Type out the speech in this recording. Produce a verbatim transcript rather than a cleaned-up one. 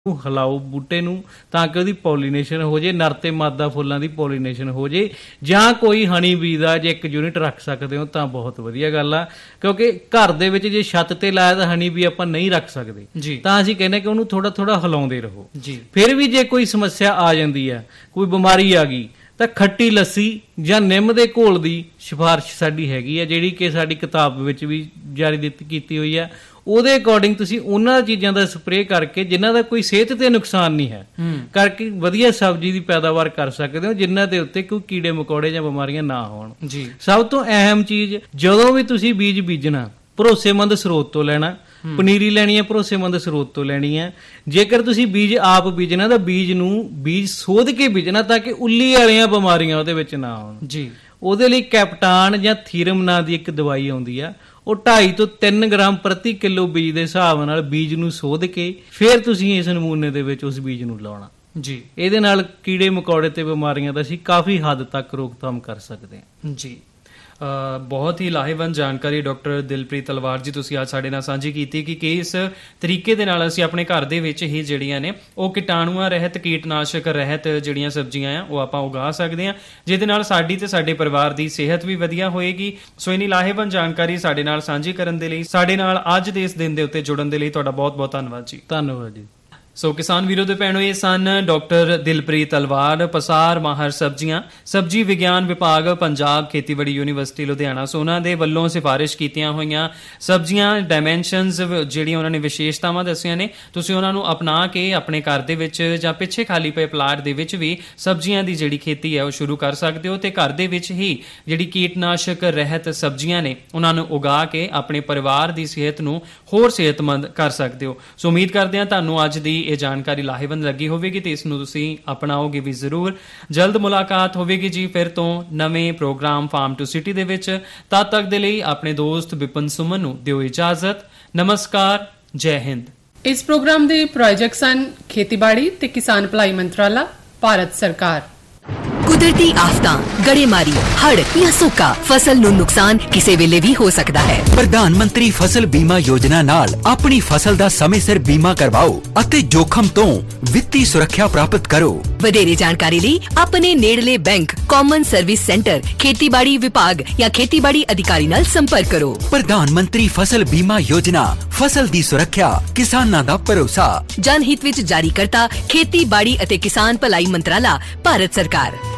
ਹਿਲਾਓ ਬੂਟੇ ਨੂੰ ਤਾਂ ਕਿ ਉਹਦੀ ਪੋਲੀਨੇਸ਼ਨ ਹੋ ਜੇ, ਨਰ ਤੇ ਮਾਦਾ ਫੁੱਲਾਂ ਦੀ ਪੋਲੀਨੇਸ਼ਨ ਹੋ ਜੇ, ਜਾਂ ਕੋਈ ਹਨੀ ਬੀ ਦਾ ਜੇ ਇੱਕ ਯੂਨਿਟ ਰੱਖ ਸਕਦੇ ਹੋ ਤਾਂ ਬਹੁਤ ਵਧੀਆ ਗੱਲ ਆ। ਕਿਉਂਕਿ ਘਰ ਦੇ ਵਿੱਚ ਜੇ ਛੱਤ ਤੇ ਲਾਇਆ ਤਾਂ ਹਨੀ ਬੀ ਆਪਾਂ ਨਹੀਂ ਰੱਖ ਸਕਦੇ ਜੀ, ਤਾਂ ਅਸੀਂ ਕਹਿੰਦੇ ਕਿ ਉਹਨੂੰ ਥੋੜਾ ਥੋੜਾ ਹਿਲਾਉਂਦੇ ਰਹੋ ਜੀ। ਫਿਰ ਵੀ ਜੇ ਕੋਈ ਸਮੱਸਿਆ ਆ ਜਾਂਦੀ ਆ, ਕੋਈ ਬਿਮਾਰੀ ਆ ਗਈ, ਤਾਂ ਖੱਟੀ ਲੱਸੀ ਜਾਂ ਨਿੰਮ ਦੇ ਘੋਲ ਦੀ ਸਿਫਾਰਿਸ਼ ਸਾਡੀ ਹੈਗੀ ਆ, ਜਿਹੜੀ ਕਿ ਸਾਡੀ ਕਿਤਾਬ ਵਿੱਚ ਵੀ ਜਾਰੀ ਦਿੱਤੀ ਕੀਤੀ ਹੋਈ ਆ। ਉਹਦੇ ਅਕੋਰਡਿੰਗ ਤੁਸੀਂ ਉਹਨਾਂ ਚੀਜ਼ਾਂ ਦਾ ਸਪਰੇਅ ਕਰਕੇ ਜਿਨ੍ਹਾਂ ਦਾ ਕੋਈ ਸਿਹਤ ਤੇ ਨੁਕਸਾਨ ਨਹੀਂ ਹੈ ਕਰਕੇ ਵਧੀਆ ਸਬਜ਼ੀ ਦੀ ਪੈਦਾਵਾਰ ਕਰ ਸਕਦੇ ਹੋ, ਜਿਨ੍ਹਾਂ ਦੇ ਉੱਤੇ ਕੋਈ ਕੀੜੇ ਮਕੌੜੇ ਜਾਂ ਬਿਮਾਰੀਆਂ ਨਾ ਹੋਣ ਜੀ। ਸਭ ਤੋਂ ਅਹਿਮ ਚੀਜ਼, ਜਦੋਂ ਵੀ ਤੁਸੀਂ ਬੀਜ ਬੀਜਣਾ ਭਰੋਸੇਮੰਦ ਸਰੋਤ ਤੋਂ ਲੈਣਾ। ਪਨੀਰੀ ਲੈਣੀ ਹੈ ਭਰੋਸੇਮੰਦ ਸਰੋਤ ਤੋਂ ਲੈਣੀ ਹੈ। ਜੇਕਰ ਤੁਸੀਂ ਬੀਜ ਆਪ ਬੀਜਣਾ ਤਾਂ ਬੀਜ ਨੂੰ ਬੀਜ ਸੋਧ ਕੇ ਬੀਜਣਾ ਤਾਂ ਕਿ ਉੱਲੀ ਵਾਲੀਆਂ ਬਿਮਾਰੀਆਂ ਉਹਦੇ ਵਿੱਚ ਨਾ ਆਉਣ ਜੀ। ਉਹਦੇ ਲਈ ਕੈਪਟਾਨ ਜਾਂ ਥੀਰਮ ਨਾਂ ਦੀ ਇੱਕ ਦਵਾਈ ਆਉਂਦੀ ਆ, ਉਹ ਢਾਈ ਤੋਂ ਤਿੰਨ ਗ੍ਰਾਮ ਪ੍ਰਤੀ ਕਿਲੋ ਬੀਜ ਦੇ ਹਿਸਾਬ ਨਾਲ ਬੀਜ ਨੂੰ ਸੋਧ ਕੇ ਫਿਰ ਤੁਸੀਂ ਇਸ ਨਮੂਨੇ ਦੇ ਵਿੱਚ ਉਸ ਬੀਜ ਨੂੰ ਲਾਉਣਾ ਜੀ। ਇਹਦੇ ਨਾਲ ਕੀੜੇ ਮਕੌੜੇ ਤੇ ਬਿਮਾਰੀਆਂ ਦਾ ਅਸੀਂ ਕਾਫੀ ਹੱਦ ਤੱਕ ਰੋਕਥਾਮ ਕਰ ਸਕਦੇ ਹਾਂ ਜੀ। ਬਹੁਤ ਹੀ ਲਾਹੇਵੰਦ ਜਾਣਕਾਰੀ ਡਾਕਟਰ ਦਿਲਪ੍ਰੀਤ ਤਲਵਾਰ ਜੀ ਤੁਸੀਂ ਅੱਜ ਸਾਡੇ ਨਾਲ ਸਾਂਝੀ ਕੀਤੀ ਕਿ ਕਿਸ ਤਰੀਕੇ ਦੇ ਨਾਲ ਅਸੀਂ ਆਪਣੇ ਘਰ ਦੇ ਵਿੱਚ ਹੀ ਜਿਹੜੀਆਂ ਨੇ ਉਹ ਕੀਟਾਣੂਆਂ ਰਹਿਤ ਕੀਟਨਾਸ਼ਕ ਰਹਿਤ ਜਿਹੜੀਆਂ ਸਬਜ਼ੀਆਂ ਆ ਉਹ ਆਪਾਂ ਉਗਾ ਸਕਦੇ ਹਾਂ, ਜਿਹਦੇ ਨਾਲ ਸਾਡੀ ਤੇ ਸਾਡੇ ਪਰਿਵਾਰ ਦੀ ਸਿਹਤ ਵੀ ਵਧੀਆ ਹੋਏਗੀ। ਸੋ ਇੰਨੀ ਲਾਹੇਵੰਦ ਜਾਣਕਾਰੀ ਸਾਡੇ ਨਾਲ ਸਾਂਝੀ ਕਰਨ ਦੇ ਲਈ, ਸਾਡੇ ਨਾਲ ਅੱਜ ਦੇ ਇਸ ਦਿਨ ਦੇ ਉੱਤੇ ਜੁੜਨ ਦੇ ਲਈ ਤੁਹਾਡਾ ਬਹੁਤ ਬਹੁਤ ਧੰਨਵਾਦ ਜੀ। ਧੰਨਵਾਦ ਜੀ। ਸੋ ਕਿਸਾਨ ਵੀਰੋ ਦੇ ਭੈਣੋ, ਇਹ ਸਨ ਡਾਕਟਰ ਦਿਲਪ੍ਰੀਤ ਤਲਵਾਰ, ਪਸਾਰ ਮਾਹਰ ਸਬਜ਼ੀਆਂ, ਸਬਜ਼ੀ ਵਿਗਿਆਨ ਵਿਭਾਗ, ਪੰਜਾਬ ਖੇਤੀਬਾੜੀ ਯੂਨੀਵਰਸਿਟੀ ਲੁਧਿਆਣਾ। ਸੋ ਉਹਨਾਂ ਦੇ ਵੱਲੋਂ ਸਿਫਾਰਿਸ਼ ਕੀਤੀਆਂ ਹੋਈਆਂ ਸਬਜ਼ੀਆਂ, ਡਾਇਮੈਂਸ਼ਨਸ ਜਿਹੜੀਆਂ ਉਹਨਾਂ ਨੇ ਵਿਸ਼ੇਸ਼ਤਾਵਾਂ ਦੱਸੀਆਂ ਨੇ, ਤੁਸੀਂ ਉਹਨਾਂ ਨੂੰ ਅਪਣਾ ਕੇ ਆਪਣੇ ਘਰ ਦੇ ਵਿੱਚ ਜਾਂ ਪਿੱਛੇ ਖਾਲੀ ਪਏ ਪਲਾਟ ਦੇ ਵਿੱਚ ਵੀ ਸਬਜ਼ੀਆਂ ਦੀ ਜਿਹੜੀ ਖੇਤੀ ਹੈ ਉਹ ਸ਼ੁਰੂ ਕਰ ਸਕਦੇ ਹੋ, ਤੇ ਘਰ ਦੇ ਵਿੱਚ ਹੀ ਜਿਹੜੀ ਕੀਟਨਾਸ਼ਕ ਰਹਿਤ ਸਬਜ਼ੀਆਂ ਨੇ ਉਹਨਾਂ ਨੂੰ ਉਗਾ ਕੇ ਆਪਣੇ ਪਰਿਵਾਰ ਦੀ ਸਿਹਤ ਨੂੰ ਹੋਰ ਸਿਹਤਮੰਦ ਕਰ ਸਕਦੇ ਹੋ। ਸੋ ਉਮੀਦ ਕਰਦੇ ਹਾਂ ਤੁਹਾਨੂੰ ਅੱਜ ਦੀ ਇਹ ਜਾਣਕਾਰੀ ਲਾਹੇਵੰਦ ਲੱਗੀ ਹੋਵੇਗੀ ਤੇ ਇਸ ਨੂੰ ਤੁਸੀਂ ਅਪਣਾਓਗੇ ਵੀ ਜ਼ਰੂਰ। ਜਲਦ ਮੁਲਾਕਾਤ ਹੋਵੇਗੀ ਜੀ ਫਿਰ ਤੋਂ ਨਵੇਂ ਪ੍ਰੋਗਰਾਮ ਫਾਰਮ ਟੂ ਸਿਟੀ ਦੇ ਵਿੱਚ। ਤਦ ਤੱਕ ਦੇ ਲਈ ਆਪਣੇ ਦੋਸਤ ਵਿਪਨ ਸੁਮਨ ਨੂੰ ਦਿਓ ਇਜਾਜ਼ਤ। ਨਮਸਕਾਰ, ਜੈ ਹਿੰਦ। ਇਸ ਪ੍ਰੋਗਰਾਮ ਦੇ ਪ੍ਰਾਯੋਜਕ ਸਨ ਖੇਤੀਬਾੜੀ ਤੇ ਕਿਸਾਨ ਭਲਾਈ ਮੰਤਰਾਲਾ, ਭਾਰਤ ਸਰਕਾਰ। ਕੁਦਰਤੀ ਆਫਤਾਂ, ਗੜੇਮਾਰੀ, ਹੜ੍ਹ ਜਾਂ ਸੋਕਾ, ਫਸਲ ਨੂੰ ਨੁਕਸਾਨ ਕਿਸੇ ਵੇਲੇ ਵੀ ਹੋ ਸਕਦਾ ਹੈ। ਪ੍ਰਧਾਨ ਮੰਤਰੀ ਫਸਲ ਬੀਮਾ ਯੋਜਨਾ ਨਾਲ ਆਪਣੀ ਫਸਲ ਦਾ ਸਮੇਂ ਸਿਰ ਬੀਮਾ ਕਰਵਾਓ ਅਤੇ ਜੋਖਮ ਤੋਂ ਵਿੱਤੀ ਸੁਰੱਖਿਆ ਪ੍ਰਾਪਤ ਕਰੋ। ਵਧੇਰੇ ਜਾਣਕਾਰੀ ਲਈ ਆਪਣੇ ਨੇੜਲੇ ਬੈਂਕ, ਕਾਮਨ ਸਰਵਿਸ ਸੈਂਟਰ, ਖੇਤੀਬਾੜੀ ਵਿਭਾਗ ਜਾਂ ਖੇਤੀਬਾੜੀ ਅਧਿਕਾਰੀ ਨਾਲ ਸੰਪਰਕ ਕਰੋ। ਪ੍ਰਧਾਨ ਮੰਤਰੀ ਫਸਲ ਬੀਮਾ ਯੋਜਨਾ, ਫਸਲ ਦੀ ਸੁਰੱਖਿਆ, ਕਿਸਾਨਾਂ ਦਾ ਭਰੋਸਾ। ਜਨ ਹਿੱਤ ਵਿੱਚ ਜਾਰੀ ਕਰਤਾ ਖੇਤੀਬਾੜੀ ਅਤੇ ਕਿਸਾਨ ਭਲਾਈ ਮੰਤਰਾਲਾ, ਭਾਰਤ ਸਰਕਾਰ।